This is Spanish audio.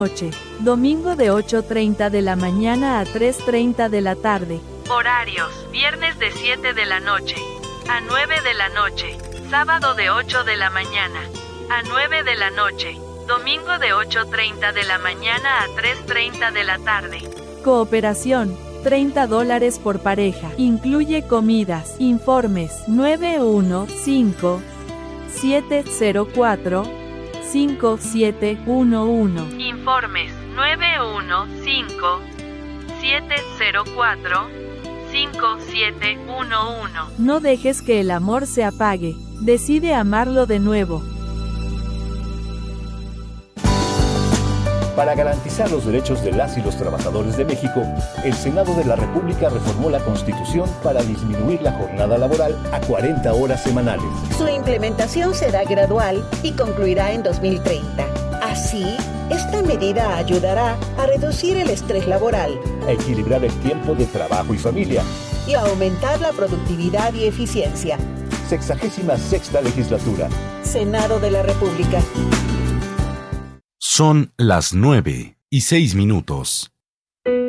noche. Domingo de 8:30 de la mañana a 3:30 de la tarde. Horarios: viernes de 7 de la noche a 9 de la noche. Sábado de 8 de la mañana a 9 de la noche. Domingo de 8:30 de la mañana a 3:30 de la tarde. Cooperación: $30 por pareja. Incluye comidas. Informes: 915-704-5711. Informes: 915-704-5711. No dejes que el amor se apague. Decide amarlo de nuevo. Para garantizar los derechos de las y los trabajadores de México, el Senado de la República reformó la Constitución para disminuir la jornada laboral a 40 horas semanales. Su implementación será gradual y concluirá en 2030. Así, esta medida ayudará a reducir el estrés laboral, A equilibrar el tiempo de trabajo y familia. y a aumentar la productividad y eficiencia. 66ª legislatura. Senado de la República. Son las 9:06.